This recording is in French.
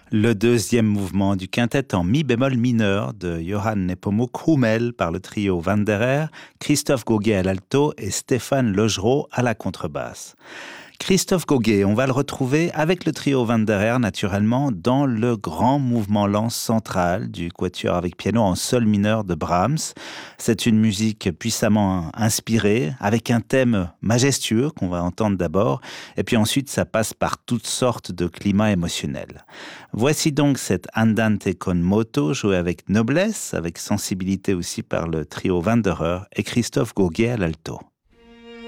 Le deuxième mouvement du quintet en mi bémol mineur de Johann Nepomuk Hummel par le trio Wanderer, Christophe Gauguet à l'alto et Stéphane Logereau à la contrebasse. Christophe Gauguet, on va le retrouver avec le trio Wanderer naturellement dans le grand mouvement lent central du quatuor avec piano en sol mineur de Brahms. C'est une musique puissamment inspirée avec un thème majestueux qu'on va entendre d'abord et puis ensuite ça passe par toutes sortes de climats émotionnels. Voici donc cette Andante con moto jouée avec noblesse, avec sensibilité aussi par le trio Wanderer et Christophe Gauguet à l'alto.